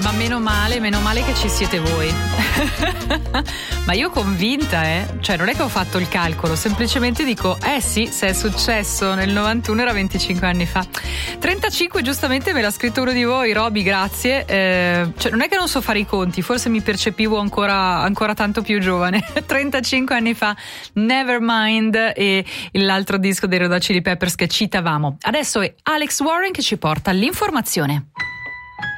Ma meno male che ci siete voi. Ma io convinta, cioè non è che ho fatto il calcolo, semplicemente dico, sì, se è successo nel 91 era 25 anni fa. 35 giustamente me l'ha scritto uno di voi, Roby, grazie. Cioè non è che non so fare i conti, forse mi percepivo ancora tanto più giovane. 35 anni fa, Nevermind, e l'altro disco dei Red Hot Chili Peppers che citavamo. Adesso è Alex Warren che ci porta all'informazione.